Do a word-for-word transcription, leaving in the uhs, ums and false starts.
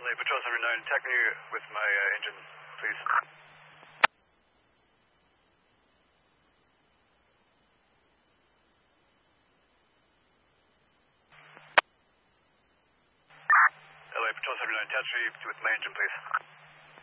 L A Patrol seven nine, attack me with my uh, engine, please. L A Patrol seven nine, attach me with my engine, please.